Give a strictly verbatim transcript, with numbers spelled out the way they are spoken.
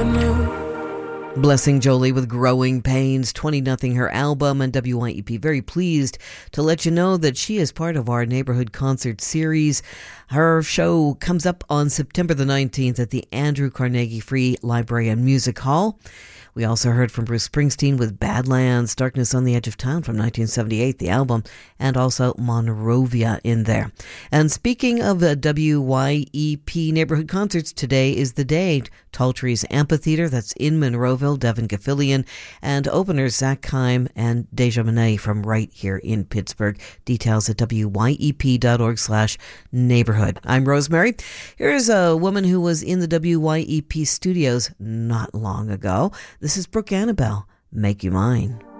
Blessing Jolie with Growing Pains, twenty nothing her album, and W Y E P very pleased to let you know that she is part of our neighborhood concert series. Her show comes up on September the nineteenth at the Andrew Carnegie Free Library and Music Hall. We also heard from Bruce Springsteen with Badlands, Darkness on the Edge of Town from nineteen seventy-eight, the album, and also Monrovia in there. And speaking of the W Y E P neighborhood concerts, today is the day. Tall Trees Amphitheater, that's in Monroeville, Devin Gaffilian, and openers Zach Kime and Deja Monet from right here in Pittsburgh. Details at W Y E P dot org slash neighborhood. I'm Rosemary. Here's a woman who was in the W Y E P studios not long ago. This is Brooke Annabelle, Make You Mine.